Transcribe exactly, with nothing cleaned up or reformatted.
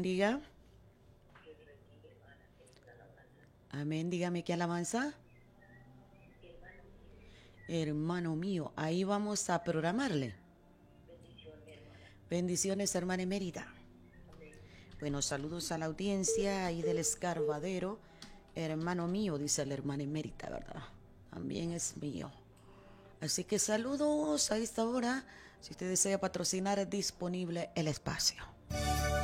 bendiga. Amén, dígame qué alabanza. Hermano mío, ahí vamos a programarle. Bendiciones, hermana emérita. Bueno, saludos a la audiencia ahí del Escarbadero. Hermano mío, dice la hermana emérita, ¿verdad? También es mío. Así que saludos a esta hora. Si usted desea patrocinar, es disponible el espacio.